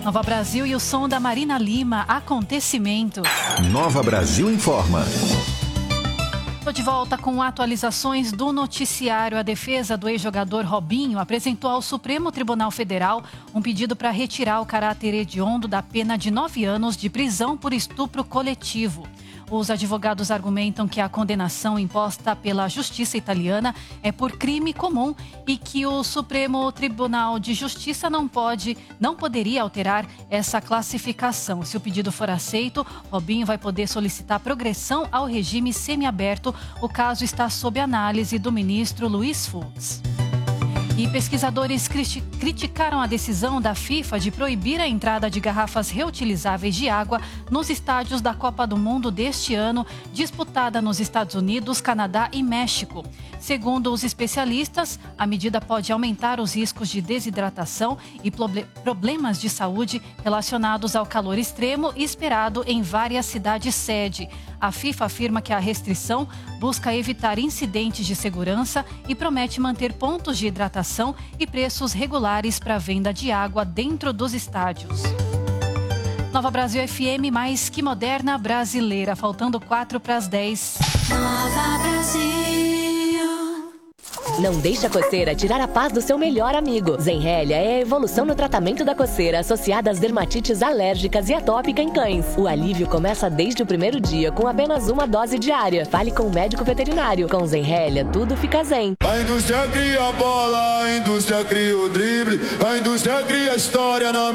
Nova Brasil e o som da Marina Lima, Acontecimento. Nova Brasil informa. Estou de volta com atualizações do noticiário. A defesa do ex-jogador Robinho apresentou ao Supremo Tribunal Federal um pedido para retirar o caráter hediondo da pena de 9 anos de prisão por estupro coletivo. Os advogados argumentam que a condenação imposta pela justiça italiana é por crime comum e que o Supremo Tribunal de Justiça não poderia alterar essa classificação. Se o pedido for aceito, Robinho vai poder solicitar progressão ao regime semiaberto. O caso está sob análise do ministro Luiz Fux. E pesquisadores criticaram a decisão da FIFA de proibir a entrada de garrafas reutilizáveis de água nos estádios da Copa do Mundo deste ano, disputada nos Estados Unidos, Canadá e México. Segundo os especialistas, a medida pode aumentar os riscos de desidratação e problemas de saúde relacionados ao calor extremo esperado em várias cidades-sede. A FIFA afirma que a restrição busca evitar incidentes de segurança e promete manter pontos de hidratação e preços regulares para a venda de água dentro dos estádios. Nova Brasil FM, mais que moderna brasileira. Faltando 4 para as 10. Nova Brasil. Não deixe a coceira tirar a paz do seu melhor amigo. Zenrelia é a evolução no tratamento da coceira associada às dermatites alérgicas e atópica em cães. O alívio começa desde o primeiro dia com apenas uma dose diária. Fale com o médico veterinário. Com Zenrelia, tudo fica zen. A indústria cria a bola, a indústria cria o drible, a indústria cria a história na